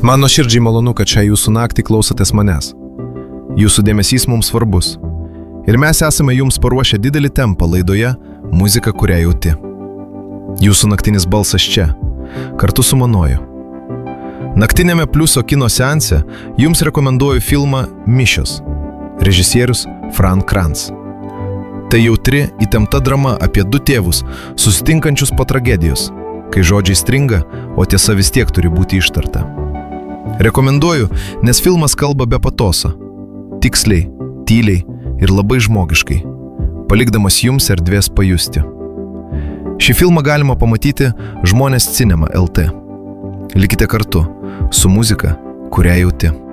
Man nuoširdžiai malonu, kad šią jūsų naktį klausotės manęs. Jūsų dėmesys mums svarbus. Ir mes esame jums paruošę didelį tempą laidoje Muzika, kurią jauti. Jūsų naktinis balsas čia, kartu su manuoju. Naktinėme Pliuso kino seanse jums rekomenduoju filmą Mišios. Režisierius Frank Kranz. Tai jautri, įtempta drama apie du tėvus, susitinkančius po tragedijos, kai žodžiai stringa, o tiesa vis tiek turi būti ištarta. Rekomenduoju, nes filmas kalba be patoso. Tiksliai, tyliai ir labai žmogiškai, palikdamas jums erdvės pajusti. Šį filmą galima pamatyti Žmonės Cinema LT. Likite kartu su muzika, kurią jauti.